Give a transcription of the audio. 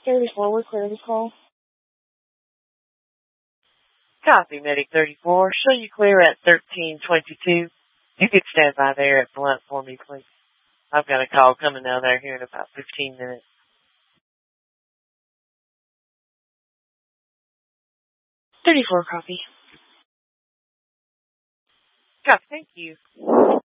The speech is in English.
34, we're clear this call. Copy, Medic 34. Show you clear at 1322. You could stand by there at Blunt for me, please. I've got a call coming down there here in about 15 minutes. 34, copy. Copy, thank you.